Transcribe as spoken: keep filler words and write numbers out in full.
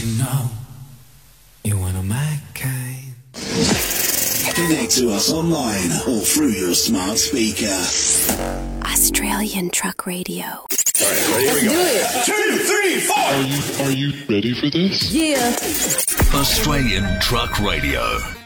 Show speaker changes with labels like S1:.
S1: You know, you're one of my kind.
S2: Connect to us online or through your smart speaker.
S3: Australian Truck Radio.
S4: All right, ready? Here we go.
S5: Do it.
S4: Two, three, four.
S6: Are you, are you ready for this?
S5: Yeah.
S7: Australian Truck Radio.